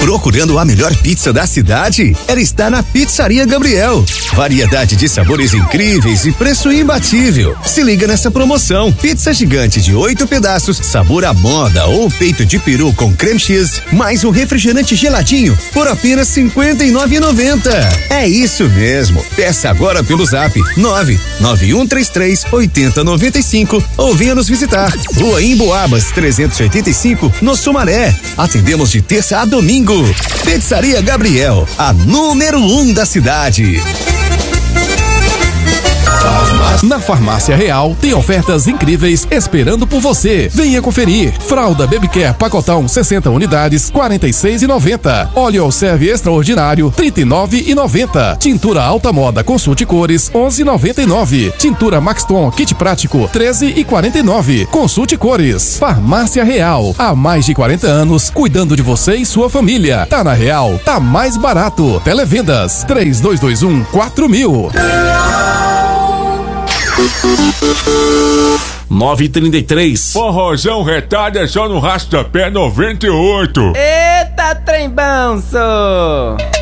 Procurando a melhor pizza da cidade? Ela está na Pizzaria Gabriel. Variedade de sabores incríveis e preço imbatível. Se liga nessa promoção: pizza gigante de 8 pedaços, sabor à moda ou peito de peru com creme cheese, mais um refrigerante geladinho por apenas R$ 59,90. É isso mesmo. Peça agora pelo Zap 991338095 ou venha nos visitar. Rua Emboabas 385, no Sumaré. Atendemos de terça a domingo. Pizzaria Gabriel, a número 1 da cidade. Na Farmácia Real tem ofertas incríveis esperando por você. Venha conferir. Fralda Babycare pacotão 60 unidades, R$ 46,90. Óleo Serve Extraordinário, R$ 39,90. Tintura Alta Moda Consulte Cores, R$ 11,99. Tintura Maxton Kit Prático, R$ 13,49. Consulte Cores. Farmácia Real, há mais de 40 anos cuidando de você e sua família. Tá na Real, tá mais barato. Televendas 3221-4000. 9h33. Forrozão retalho é só no Rastapé 98. Eita, trem bom, só.